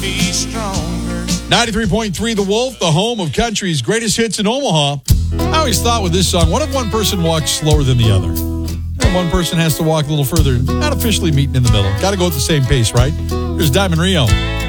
be stronger. 93.3 The Wolf, the home of country's greatest hits in Omaha. I always thought with this song, what if one person walks slower than the other? And one person has to walk a little further, not officially meeting in the middle. Got to go at the same pace, right? Here's Diamond Rio.